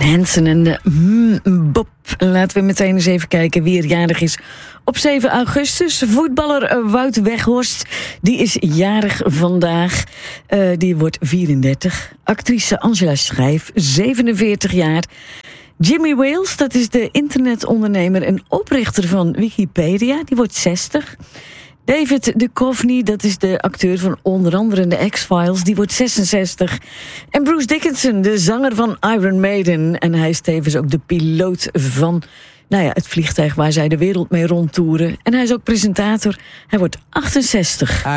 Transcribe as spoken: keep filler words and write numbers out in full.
Hansen en de mm, Bob. Laten we meteen eens even kijken wie er jarig is. Op zeven augustus, voetballer Wout Weghorst. Die is jarig vandaag. Uh, die wordt vierendertig. Actrice Angela Schrijf, zevenenveertig jaar. Jimmy Wales, dat is de internetondernemer en oprichter van Wikipedia. Die wordt zestig. David Duchovny, dat is de acteur van onder andere de X-Files, die wordt zesenzestig. En Bruce Dickinson, de zanger van Iron Maiden. En hij is tevens ook de piloot van nou ja, het vliegtuig waar zij de wereld mee rondtoeren. En hij is ook presentator. Hij wordt achtenzestig.